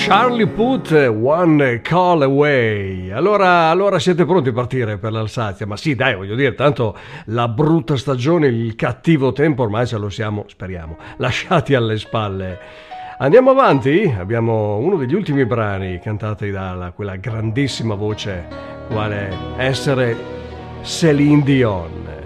Charlie Puth, One Call Away. Allora siete pronti a partire per l'Alsazia? Ma sì, dai, voglio dire, tanto la brutta stagione, il cattivo tempo ormai ce lo siamo, speriamo, lasciati alle spalle. Andiamo avanti, abbiamo uno degli ultimi brani cantati da quella grandissima voce quale essere Céline Dion.